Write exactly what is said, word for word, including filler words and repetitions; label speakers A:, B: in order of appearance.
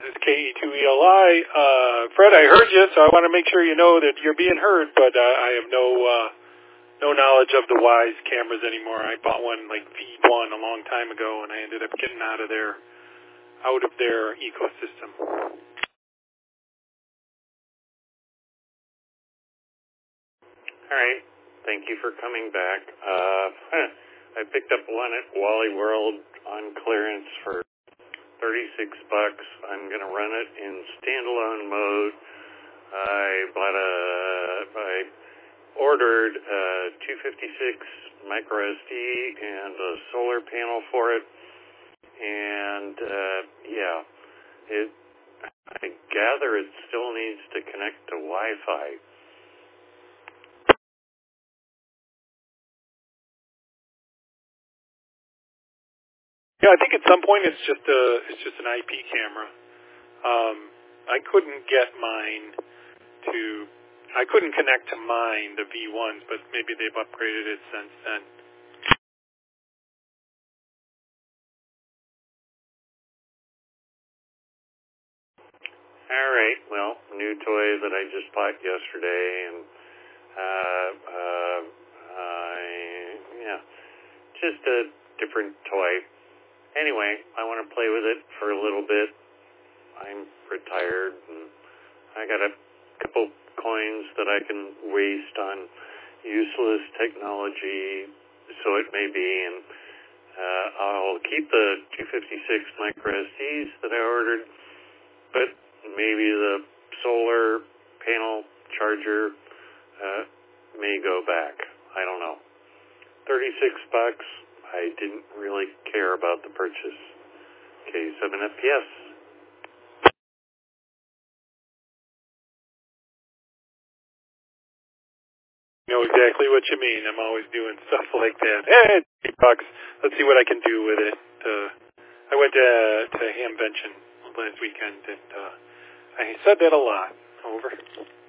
A: This is K E two E L I. Uh, Fred, I heard you, so I want to make sure you know that you're being heard, but uh, I have no uh, no knowledge of the Wyze cameras anymore. I bought one like V one a long time ago, and I ended up getting out of their out of their ecosystem.
B: All right. Thank you for coming back. Uh, I picked up one at Wally World on clearance for thirty-six bucks. I'm going to run it in standalone mode. I bought a, I ordered a two fifty-six micro S D and a solar panel for it. And, uh, yeah, it, I gather it still needs to connect to Wi-Fi.
A: Yeah, I think at some point it's just a it's just an I P camera. Um, I couldn't get mine to I couldn't connect to mine the V ones, but maybe they've upgraded it since then.
B: All right. Well, new toy that I just bought yesterday, and uh, uh, I yeah, just a different toy. Anyway, I want to play with it for a little bit. I'm retired, and I got a couple coins that I can waste on useless technology, so it may be, and uh, I'll keep the two fifty-six micro S Ds that I ordered, but maybe the solar panel charger uh, may go back. I don't know. thirty-six bucks. I didn't really care about the purchase. K seven F P S.
A: I know exactly what you mean. I'm always doing stuff like that. Hey, eight bucks. Let's see what I can do with it. Uh, I went to to Hamvention last weekend, and uh, I said that a lot. Over.